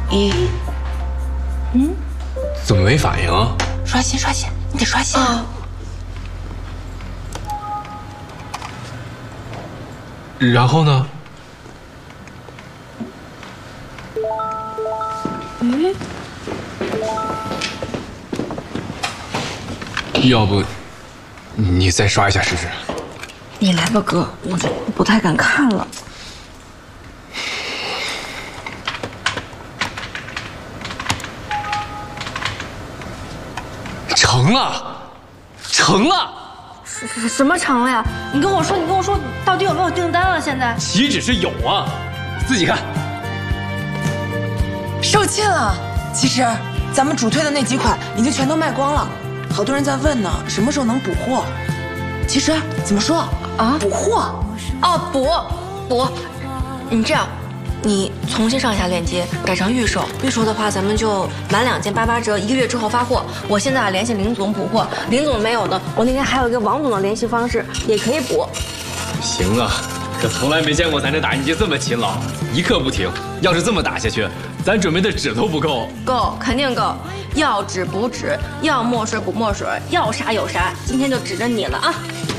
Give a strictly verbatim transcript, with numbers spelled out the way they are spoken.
一，嗯， 怎么没反应啊？ 刷新刷新，你得刷新啊！ 然后呢？ 嗯， 要不你再刷一下试试？ 你来吧，哥，我就不太敢看了。 成了，成了！ 什什么成了呀？你跟我说，你跟我说，到底有没有订单了？现在岂止是有啊，自己看。 售罄了！其实咱们主推的那几款已经全都卖光了，好多人在问呢，什么时候能补货？其实怎么说啊？补货哦，补补，你这样。你重新上一下链接，改成预售。预售的话，咱们就满两件八八折，一个月之后发货。我现在联系林总补货，林总没有的，我那天还有一个王总的联系方式，也可以补。 行啊，可从来没见过咱这打印机这么勤劳，一刻不停。要是这么打下去，咱准备的纸都不够。 够，肯定够。要纸补纸，要墨水补墨水，要啥有啥。今天就指着你了啊！